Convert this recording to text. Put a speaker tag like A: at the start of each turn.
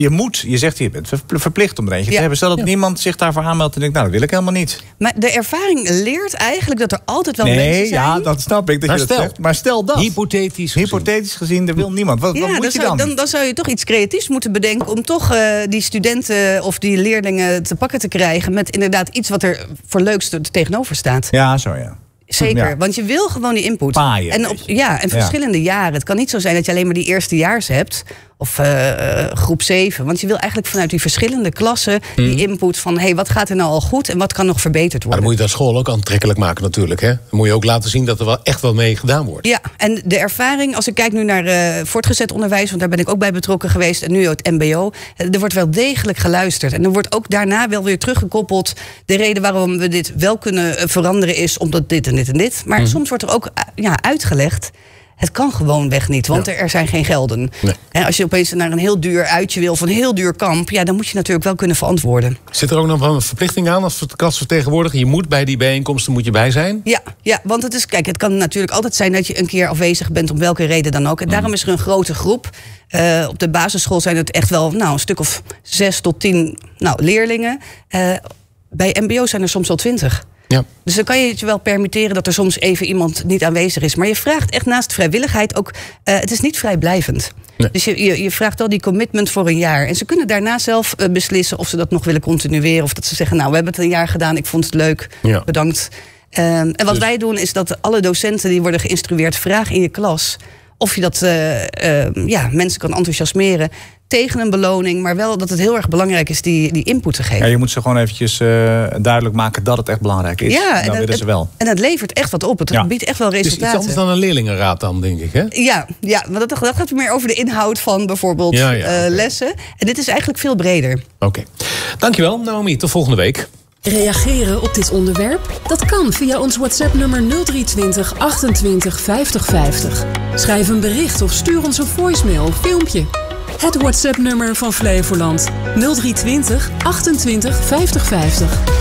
A: Je zegt, je bent verplicht om er eentje te hebben. Stel dat niemand zich daarvoor aanmeldt en denkt, nou, dat wil ik helemaal niet.
B: Maar de ervaring leert eigenlijk dat er altijd wel mensen zijn.
A: Ja, dat snap ik dat je dat zegt. Maar stel dat. Hypothetisch gezien, er wil niemand. Wat moet je dan?
B: Dan zou je toch iets creatiefs moeten bedenken om toch die studenten of die leerlingen te pakken te krijgen met inderdaad iets wat er voor leuks tegenover staat.
A: Ja, zo ja.
B: Zeker, want je wil gewoon die input.
A: Paaien,
B: en verschillende jaren. Het kan niet zo zijn dat je alleen maar die eerstejaars hebt. Of groep 7. Want je wil eigenlijk vanuit die verschillende klassen die input van wat gaat er nou al goed en wat kan nog verbeterd worden.
C: Maar dan moet je dat school ook aantrekkelijk maken natuurlijk. Hè? Dan moet je ook laten zien dat er wel echt wel mee gedaan wordt.
B: Ja, en de ervaring, als ik kijk nu naar voortgezet onderwijs, want daar ben ik ook bij betrokken geweest, en nu het mbo, er wordt wel degelijk geluisterd. En er wordt ook daarna wel weer teruggekoppeld. De reden waarom we dit wel kunnen veranderen is omdat dit en dit en dit. Maar soms wordt er ook uitgelegd. Het kan gewoonweg niet, want er zijn geen gelden. Nee. En als je opeens naar een heel duur uitje wil of een heel duur kamp, dan moet je natuurlijk wel kunnen verantwoorden.
C: Zit er ook nog wel een verplichting aan als klasvertegenwoordiger? Je moet bij die bijeenkomsten bij zijn?
B: Ja, want het kan natuurlijk altijd zijn dat je een keer afwezig bent om welke reden dan ook. En daarom is er een grote groep. Op de basisschool zijn het echt wel een stuk of 6 tot 10 leerlingen. Bij mbo zijn er soms al 20. Ja. Dus dan kan je het je wel permitteren dat er soms even iemand niet aanwezig is. Maar je vraagt echt naast vrijwilligheid ook. Het is niet vrijblijvend. Nee. Dus je vraagt wel die commitment voor een jaar. En ze kunnen daarna zelf beslissen of ze dat nog willen continueren. Of dat ze zeggen, we hebben het een jaar gedaan, ik vond het leuk, bedankt. En wat wij doen is dat alle docenten die worden geïnstrueerd, vraag in je klas of je dat mensen kan enthousiasmeren tegen een beloning, maar wel dat het heel erg belangrijk is die input te geven. Ja,
A: je moet ze gewoon eventjes duidelijk maken dat het echt belangrijk is.
B: Ja,
A: dan willen ze wel.
B: En het levert echt wat op. Het biedt echt wel resultaten.
C: Het is iets anders dan een leerlingenraad dan, denk ik, hè?
B: Ja, maar dat gaat meer over de inhoud van bijvoorbeeld lessen. En dit is eigenlijk veel breder.
C: Oké. Dankjewel, Naomi. Tot volgende week.
D: Reageren op dit onderwerp? Dat kan via ons WhatsApp-nummer 0320 28 50 50. Schrijf een bericht of stuur ons een voicemail of filmpje. Het WhatsApp-nummer van Flevoland 0320 28 50 50.